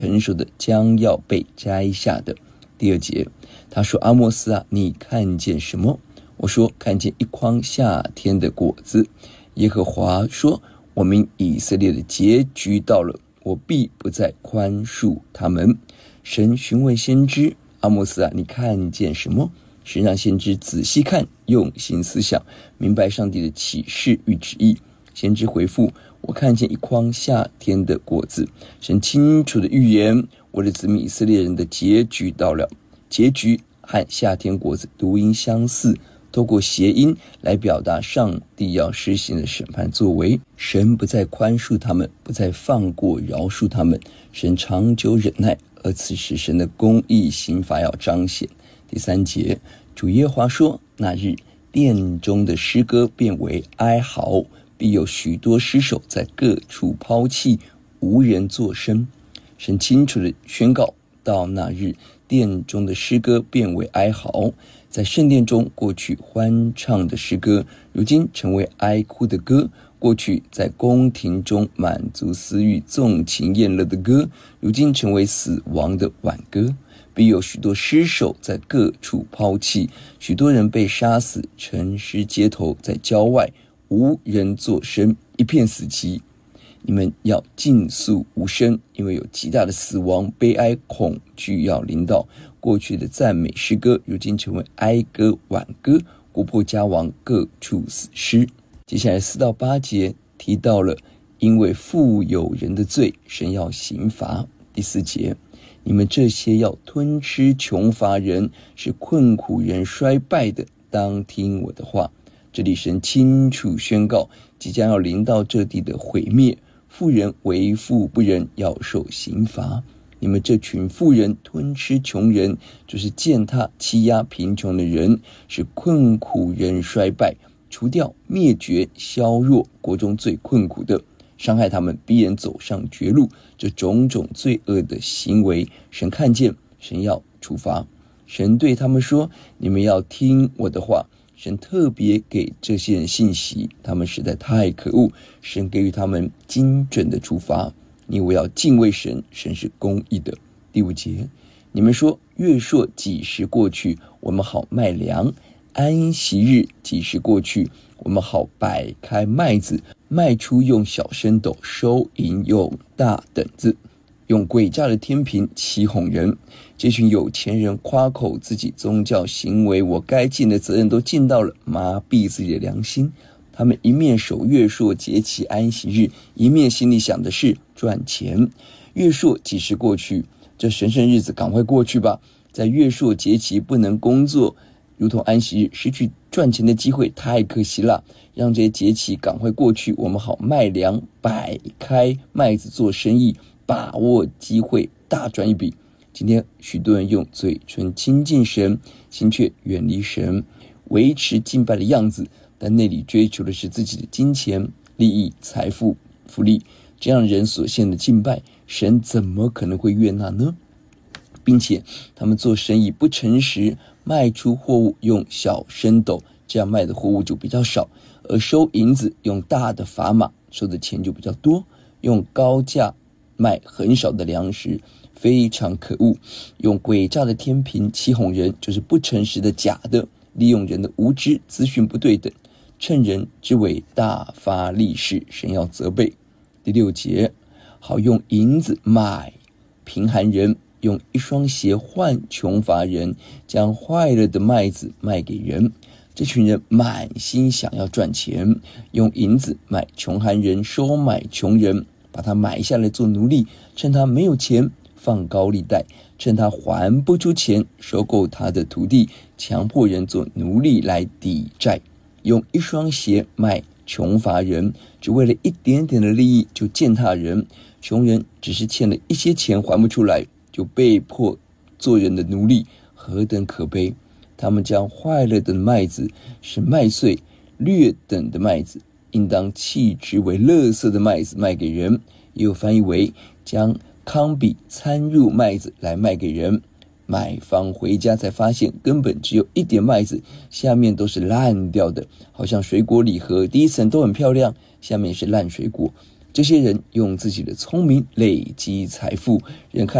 成熟的将要被摘下的。第二节，他说：阿摩斯啊，你看见什么？我说：看见一筐夏天的果子。耶和华说：我们以色列的结局到了，我必不再宽恕他们。神询问先知：阿摩斯啊，你看见什么？神让先知仔细看，用心思想，明白上帝的启示与旨意。先知回复：我看见一筐夏天的果子。神清楚的预言，我的子民以色列人的结局到了。结局和夏天果子读音相似，透过谐音来表达上帝要施行的审判作为。神不再宽恕他们，不再放过饶恕他们，神长久忍耐，而此时神的公义刑罚要彰显。第三节，主耶和华说：那日殿中的诗歌变为哀嚎，必有许多尸首在各处抛弃，无人作声。神清楚地宣告，到那日殿中的诗歌变为哀嚎，在圣殿中过去欢唱的诗歌，如今成为哀哭的歌；过去在宫廷中满足私欲纵情宴乐的歌，如今成为死亡的挽歌。必有许多尸首在各处抛弃，许多人被杀死，沉尸街头，在郊外无人作声，一片死寂。你们要尽诉无声，因为有极大的死亡、悲哀、恐惧要临到。过去的赞美诗歌，如今成为哀歌、挽歌，国破家亡，各处死尸。接下来4到8节提到了，因为富有人的罪，神要刑罚。第4节，你们这些要吞吃穷乏人，使困苦人衰败的，当听我的话。这里神清楚宣告，即将要临到这地的毁灭，富人为富不仁，要受刑罚。你们这群富人吞吃穷人，就是践踏欺压贫穷的人，使困苦人衰败，除掉灭绝削弱国中最困苦的，伤害他们，逼人走上绝路。这种种罪恶的行为，神看见，神要处罚。神对他们说，你们要听我的话。神特别给这些人信息，他们实在太可恶，神给予他们精准的处罚。你我要敬畏神，神是公义的。第5节，你们说月朔几时过去，我们好卖粮；安息日几时过去，我们好摆开麦子，卖出用小升斗，收银用大等子，用诡诈的天平欺哄人。这群有钱人夸口自己宗教行为，我该尽的责任都尽到了，麻痹自己的良心。他们一面守月朔节期安息日，一面心里想的是赚钱。月朔几时过去？这神圣日子赶快过去吧。在月朔节期不能工作，如同安息日，失去赚钱的机会太可惜了。让这些节期赶快过去，我们好卖粮，摆开麦子做生意，把握机会大赚一笔。今天许多人用嘴唇亲近神，心却远离神，维持敬拜的样子，但内里追求的是自己的金钱、利益、财富、福利。这样人所献的敬拜，神怎么可能会悦纳呢？并且他们做生意不诚实，卖出货物用小升斗，这样卖的货物就比较少，而收银子用大的砝码，收的钱就比较多，用高价卖很少的粮食，非常可恶。用诡诈的天平欺哄人，就是不诚实的假的，利用人的无知，资讯不对等，趁人之危大发利市，神要责备。第6节，好用银子买贫寒人，用一双鞋换穷乏人，将坏了的麦子卖给人。这群人满心想要赚钱，用银子买穷寒人，收买穷人，把他买下来做奴隶，趁他没有钱放高利贷，趁他还不出钱收购他的土地，强迫人做奴隶来抵债。用一双鞋卖穷乏人，只为了一点点的利益就践踏人。穷人只是欠了一些钱还不出来，就被迫做人的奴隶，何等可悲。他们将坏了的麦子是麦穗，劣等的麦子应当弃之为垃圾的麦子卖给人，也有翻译为将糠秕掺入麦子来卖给人。买方回家才发现根本只有一点麦子，下面都是烂掉的，好像水果礼盒，第一层都很漂亮，下面是烂水果。 这些人用自己的聪明累积财富，人看